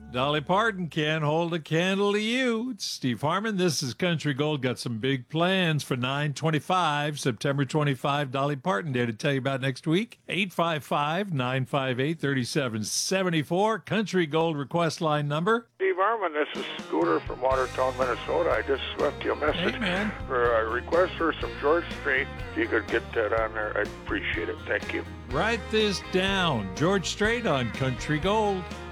Dolly Parton can't hold a candle to you. It's Steve Harmon. This is Country Gold. Got some big plans for 9/25, September 25, Dolly Parton Day to tell you about next week. 855-958-3774. Country Gold request line number. Steve Harmon, this is Scooter from Watertown, Minnesota. I just left you a message for a request for some George Strait. If you could get that on there, I'd appreciate it. Thank you. Write this down. George Strait on Country Gold.